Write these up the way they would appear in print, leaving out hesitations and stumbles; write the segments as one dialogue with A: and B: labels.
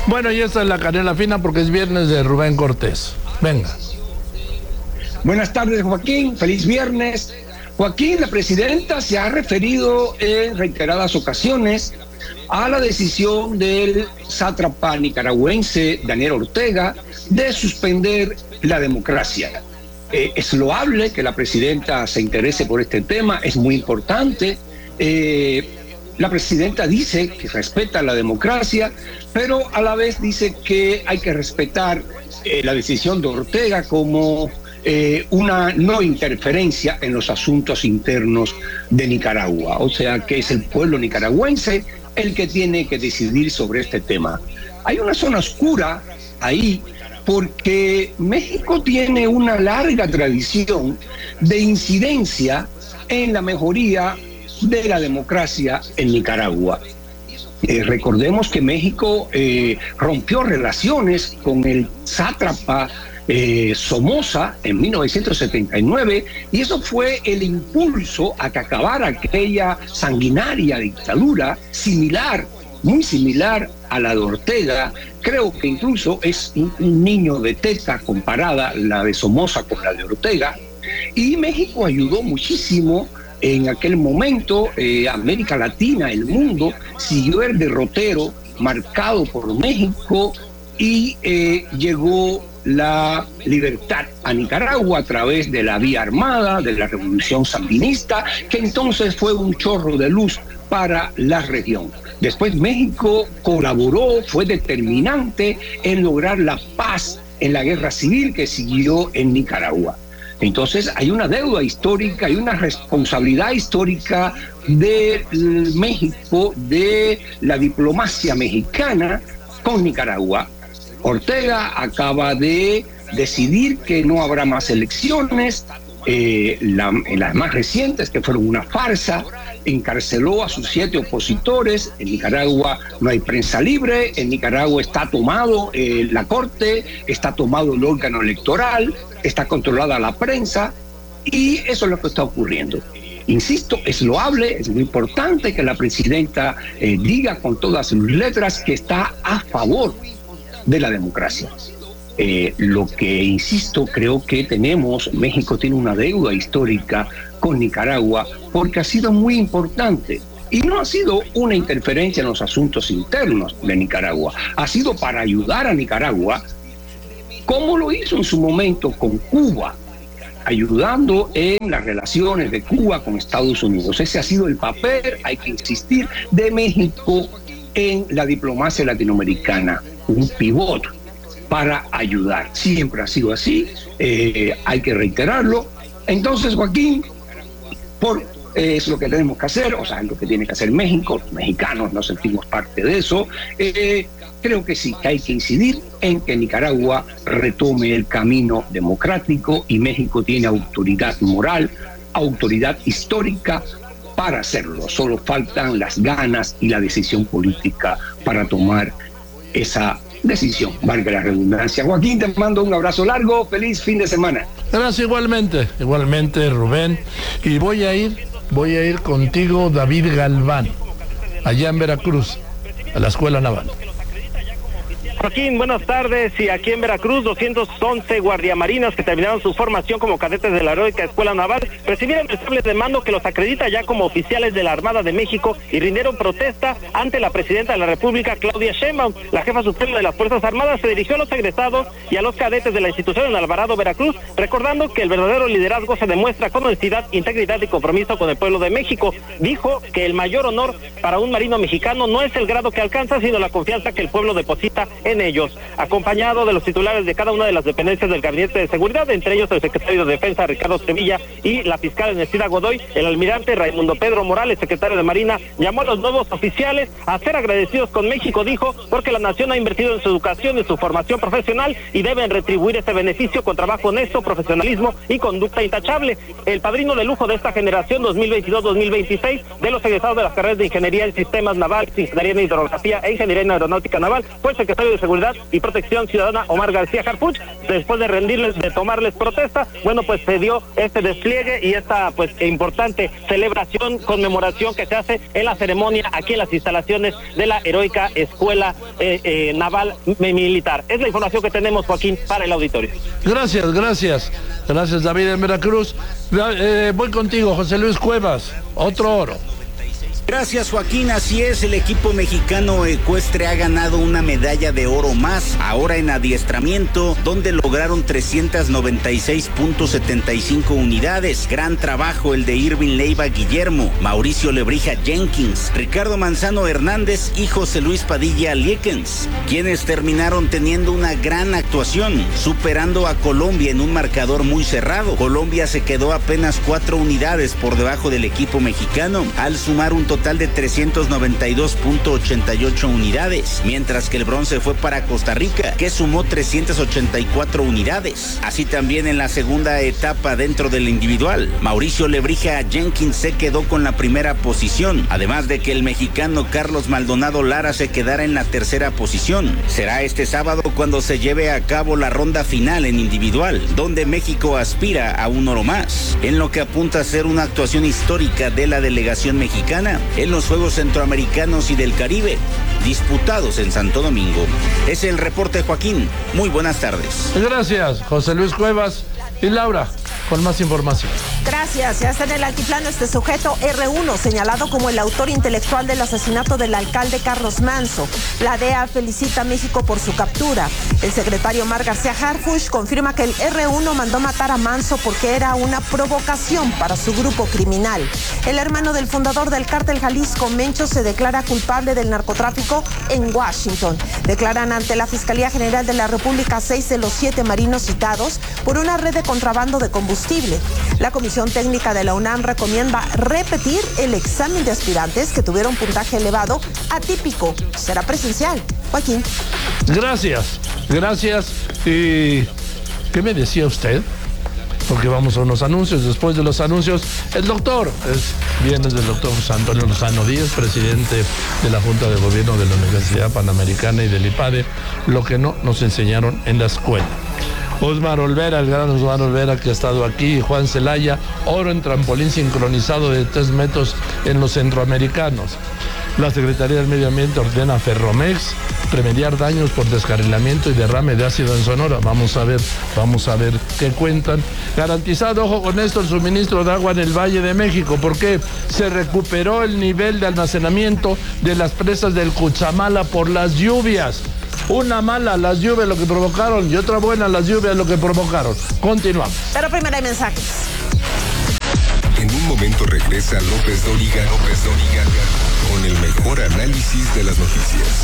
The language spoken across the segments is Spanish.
A: Bueno, y esta es la canela fina porque es viernes de Rubén Cortés. Venga.
B: Buenas tardes, Joaquín. Feliz viernes. Joaquín, la presidenta se ha referido en reiteradas ocasiones a la decisión del sátrapa nicaragüense Daniel Ortega de suspender la democracia. Es loable que la presidenta se interese por este tema, es muy importante. La presidenta dice que respeta la democracia, pero a la vez dice que hay que respetar la decisión de Ortega como una no interferencia en los asuntos internos de Nicaragua. O sea, que es el pueblo nicaragüense el que tiene que decidir sobre este tema. Hay una zona oscura ahí porque México tiene una larga tradición de incidencia en la mejoría de la democracia en Nicaragua. Recordemos que México rompió relaciones con el sátrapa Somoza en 1979 y eso fue el impulso a que acabara aquella sanguinaria dictadura muy similar a la de Ortega. Creo que incluso es un niño de teta comparada la de Somoza con la de Ortega, y México ayudó muchísimo. En aquel momento, América Latina, el mundo, siguió el derrotero marcado por México y llegó la libertad a Nicaragua a través de la vía armada, de la revolución sandinista, que entonces fue un chorro de luz para la región. Después México colaboró, fue determinante en lograr la paz en la guerra civil que siguió en Nicaragua. Entonces hay una deuda histórica, hay una responsabilidad histórica de México, de la diplomacia mexicana con Nicaragua. Ortega acaba de decidir que no habrá más elecciones, las más recientes, que fueron una farsa, encarceló a sus 7 opositores. En Nicaragua no hay prensa libre, en Nicaragua está tomado la corte, está tomado el órgano electoral, está controlada la prensa, y eso es lo que está ocurriendo. Insisto, es loable, es muy importante que la presidenta diga con todas sus letras que está a favor de la democracia. Lo que, insisto, creo que México tiene una deuda histórica con Nicaragua porque ha sido muy importante. Y no ha sido una interferencia en los asuntos internos de Nicaragua, ha sido para ayudar a Nicaragua, como lo hizo en su momento con Cuba, ayudando en las relaciones de Cuba con Estados Unidos. Ese ha sido el papel, hay que insistir, de México en la diplomacia latinoamericana, un pivot para ayudar. Siempre ha sido así, hay que reiterarlo. Entonces, Joaquín, es lo que tenemos que hacer, o sea, es lo que tiene que hacer México. Los mexicanos nos sentimos parte de eso. Creo que sí, que hay que incidir en que Nicaragua retome el camino democrático, y México tiene autoridad moral, autoridad histórica para hacerlo. Solo faltan las ganas y la decisión política para tomar esa decisión, valga la redundancia. Joaquín, te mando un abrazo largo, feliz fin de semana.
A: Gracias, igualmente Rubén. Y voy a ir contigo, David Galván, allá en Veracruz, a la Escuela Naval.
C: Joaquín, buenas tardes. Y aquí en Veracruz, 211 guardiamarinas que terminaron su formación como cadetes de la heroica Escuela Naval recibieron el sable de mando que los acredita ya como oficiales de la Armada de México y rindieron protesta ante la presidenta de la República, Claudia Sheinbaum. La jefa suprema de las Fuerzas Armadas se dirigió a los egresados y a los cadetes de la institución en Alvarado, Veracruz, recordando que el verdadero liderazgo se demuestra con honestidad, integridad y compromiso con el pueblo de México. Dijo que el mayor honor para un marino mexicano no es el grado que alcanza, sino la confianza que el pueblo deposita en ellos, acompañado de los titulares de cada una de las dependencias del Gabinete de Seguridad, entre ellos el secretario de Defensa, Ricardo Sevilla, y la fiscal Ernestina Godoy. El almirante Raimundo Pedro Morales, secretario de Marina, llamó a los nuevos oficiales a ser agradecidos con México, dijo, porque la nación ha invertido en su educación y su formación profesional y deben retribuir ese beneficio con trabajo honesto, profesionalismo y conducta intachable. El padrino de lujo de esta generación 2022-2026 de los egresados de las carreras de Ingeniería en Sistemas Navales, Ingeniería en Hidrografía e Ingeniería en Aeronáutica Naval fue el secretario de de Seguridad y Protección Ciudadana Omar García Harfuch, después de tomarles protesta, bueno, pues se dio este despliegue y esta pues importante celebración, conmemoración que se hace en la ceremonia aquí en las instalaciones de la heroica Escuela Naval Militar. Es la información que tenemos, Joaquín, para el auditorio.
A: Gracias David en Veracruz. Voy contigo, José Luis Cuevas, otro oro.
D: Gracias, Joaquín. Así es, el equipo mexicano ecuestre ha ganado una medalla de oro más, ahora en adiestramiento, donde lograron 396.75 unidades. Gran trabajo el de Irving Leiva Guillermo, Mauricio Lebrija Jenkins, Ricardo Manzano Hernández y José Luis Padilla Liekens, quienes terminaron teniendo una gran actuación, superando a Colombia en un marcador muy cerrado. Colombia se quedó apenas 4 unidades por debajo del equipo mexicano, al sumar un total de 392.88 unidades, mientras que el bronce fue para Costa Rica, que sumó 384 unidades. Así también en la segunda etapa dentro del individual, Mauricio Lebrija Jenkins se quedó con la primera posición, además de que el mexicano Carlos Maldonado Lara se quedara en la tercera posición. Será este sábado cuando se lleve a cabo la ronda final en individual, donde México aspira a un oro más, en lo que apunta a ser una actuación histórica de la delegación mexicana en los Juegos Centroamericanos y del Caribe, disputados en Santo Domingo. Es el reporte, Joaquín. Muy buenas tardes.
A: Gracias, José Luis Cuevas. Y Laura, con más información.
E: Gracias. Ya está en el altiplano este sujeto R1, señalado como el autor intelectual del asesinato del alcalde Carlos Manso. La DEA felicita a México por su captura. El secretario Omar García Harfuch confirma que el R1 mandó matar a Manso porque era una provocación para su grupo criminal. El hermano del fundador del cártel Jalisco, Mencho, se declara culpable del narcotráfico en Washington. Declaran ante la Fiscalía General de la República 6 de los 7 marinos citados por una red de contrabando de combustible. La Comisión Técnica de la UNAM recomienda repetir el examen de aspirantes que tuvieron puntaje elevado atípico. Será presencial. Joaquín.
A: Gracias. ¿Y qué me decía usted? Porque vamos a unos anuncios. Después de los anuncios, el doctor. Viene del doctor José Antonio Lozano Díaz, presidente de la Junta de Gobierno de la Universidad Panamericana y del IPADE, lo que no nos enseñaron en la escuela. Osmar Olvera, el gran Osmar Olvera que ha estado aquí, Juan Celaya, oro en trampolín sincronizado de 3 metros en los centroamericanos. La Secretaría del Medio Ambiente ordena a Ferromex remediar daños por descarrilamiento y derrame de ácido en Sonora. Vamos a ver qué cuentan. Garantizado, ojo con esto, el suministro de agua en el Valle de México, porque se recuperó el nivel de almacenamiento de las presas del Cuchamala por las lluvias. Una mala, las lluvias lo que provocaron, y otra buena, las lluvias lo que provocaron. Continuamos.
E: Pero primero hay mensajes.
F: En un momento regresa López Dóriga con el mejor análisis de las noticias.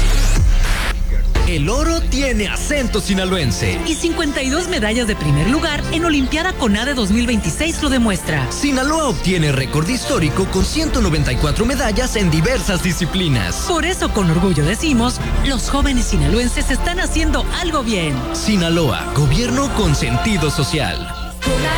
G: El oro tiene acento sinaloense.
H: Y 52 medallas de primer lugar en Olimpiada CONADE 2026 lo demuestra.
G: Sinaloa obtiene récord histórico con 194 medallas en diversas disciplinas.
H: Por eso con orgullo decimos, los jóvenes sinaloenses están haciendo algo bien.
G: Sinaloa, gobierno con sentido social.